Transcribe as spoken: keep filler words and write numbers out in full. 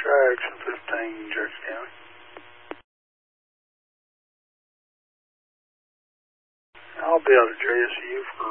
Jackson fifteen, Jackson County. I'll be able to address you for